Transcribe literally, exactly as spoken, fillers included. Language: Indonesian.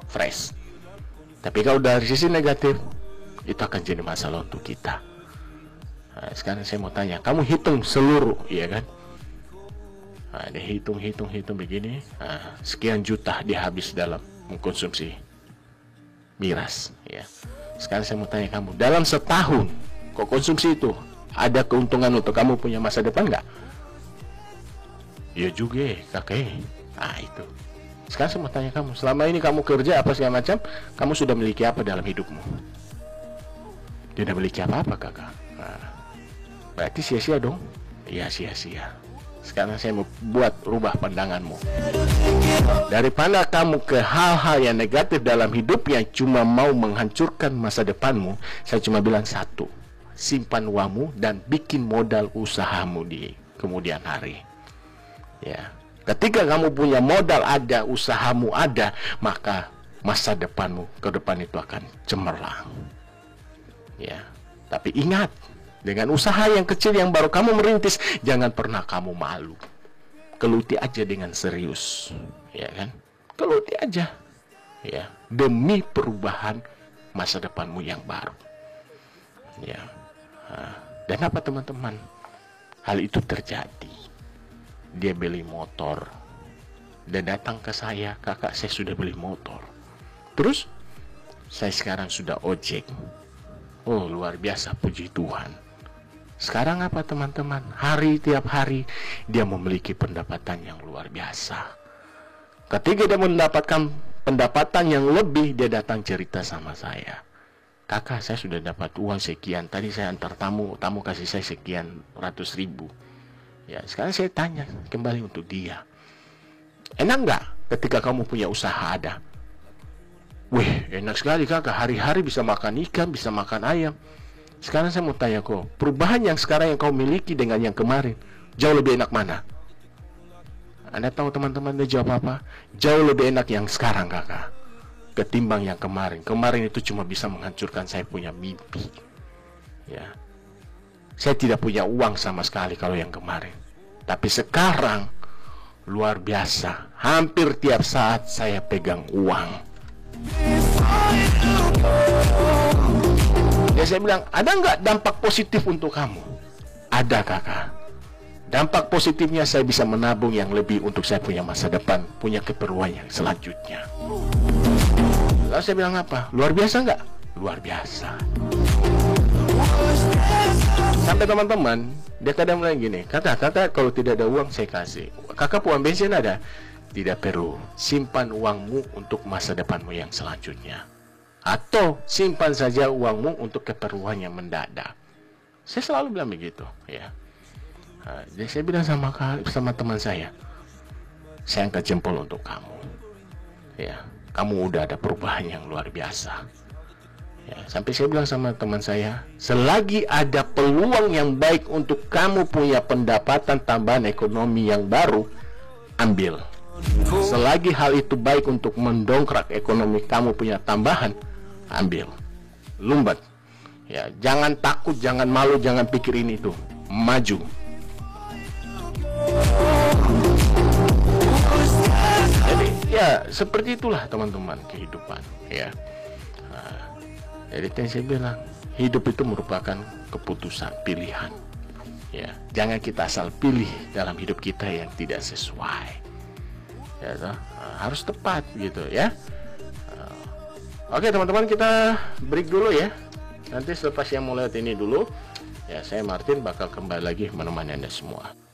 fresh. Tapi kalau dari sisi negatif, itu akan jadi masalah untuk kita. Nah, sekarang saya mau tanya, kamu hitung seluruh, iya kan? Nah, dia hitung, hitung, hitung begini, nah, sekian juta dia habis dalam mengkonsumsi miras, ya. Sekarang saya mau tanya kamu, dalam setahun kok konsumsi itu ada keuntungan untuk kamu punya masa depan nggak? Ya juga, kakek. Nah itu. Sekarang saya mau tanya kamu, selama ini kamu kerja apa segala macam, kamu sudah memiliki apa dalam hidupmu? Tidak memiliki apa-apa, kakak. Nah, berarti sia-sia dong? Iya, sia-sia. Sekarang saya mau buat rubah pandanganmu. Daripada kamu ke hal-hal yang negatif dalam hidup yang cuma mau menghancurkan masa depanmu, saya cuma bilang satu, simpan uangmu dan bikin modal usahamu di kemudian hari. Ya, ketika kamu punya modal ada, usahamu ada, maka masa depanmu ke depan itu akan cemerlang. Ya, tapi ingat, dengan usaha yang kecil yang baru kamu merintis, jangan pernah kamu malu. Geluti aja dengan serius, ya kan? Geluti aja, ya, demi perubahan masa depanmu yang baru. Ya, nah, dan apa teman-teman? Hal itu terjadi. Dia beli motor dan datang ke saya, kakak saya sudah beli motor. Terus saya sekarang sudah ojek. Oh luar biasa, puji Tuhan. Sekarang apa teman-teman? Hari tiap hari dia memiliki pendapatan yang luar biasa. Ketika dia mendapatkan pendapatan yang lebih, dia datang cerita sama saya. Kakak, saya sudah dapat uang sekian. Tadi saya antar tamu, tamu kasih saya sekian ratus ribu. Ya, sekarang saya tanya kembali untuk dia. Enak nggak ketika kamu punya usaha ada? Wih, enak sekali kakak. Hari-hari bisa makan ikan, bisa makan ayam. Sekarang saya mau tanya kok, perubahan yang sekarang yang kau miliki dengan yang kemarin, jauh lebih enak mana? Anda tahu teman-teman dia jawab apa? Jauh lebih enak yang sekarang kakak, ketimbang yang kemarin. Kemarin itu cuma bisa menghancurkan saya punya mimpi. Ya, saya tidak punya uang sama sekali kalau yang kemarin. Tapi sekarang luar biasa. Hampir tiap saat saya pegang uang. Ya saya bilang, ada nggak dampak positif untuk kamu? Ada kakak. Dampak positifnya saya bisa menabung yang lebih untuk saya punya masa depan, punya keperluan yang selanjutnya. Lalu saya bilang apa? Luar biasa nggak? Luar biasa. Sampai teman-teman, dia kadang bilang gini, kakak, kakak kalau tidak ada uang saya kasih. Kakak uang bensin ada? Tidak perlu. Simpan uangmu untuk masa depanmu yang selanjutnya. Atau simpan saja uangmu untuk keperluan yang mendadak. Saya selalu bilang begitu, ya. Nah, jadi saya bilang sama sama teman saya, saya angkat jempol untuk kamu. Ya, kamu udah ada perubahan yang luar biasa. Ya, sampai saya bilang sama teman saya, selagi ada peluang yang baik untuk kamu punya pendapatan tambahan ekonomi yang baru, ambil. Selagi hal itu baik untuk mendongkrak ekonomi kamu punya tambahan, ambil. Lumbat. Ya, jangan takut, jangan malu, jangan pikir ini itu. Maju. Jadi ya seperti itulah teman-teman kehidupan, ya. Nah, jadi yang saya bilang, hidup itu merupakan keputusan, pilihan. Ya, jangan kita asal pilih dalam hidup kita yang tidak sesuai. Ya, nah, harus tepat gitu ya. Oke teman-teman, kita break dulu ya. Nanti selepas yang mau lihat ini dulu, ya saya Martin bakal kembali lagi menemani Anda semua.